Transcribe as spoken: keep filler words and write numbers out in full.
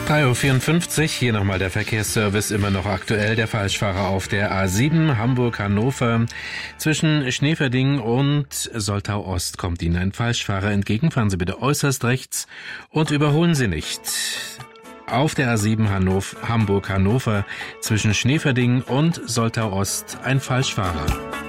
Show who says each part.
Speaker 1: drei Uhr vierundfünfzig, hier nochmal der Verkehrsservice, immer noch aktuell. Der Falschfahrer auf der A sieben, Hamburg-Hannover. Zwischen Schneeverding und Soltau-Ost kommt Ihnen ein Falschfahrer entgegen. Fahren Sie bitte äußerst rechts und überholen Sie nicht. Auf der A sieben Hannover, Hamburg-Hannover zwischen Schneeverding und Soltau-Ost ein Falschfahrer.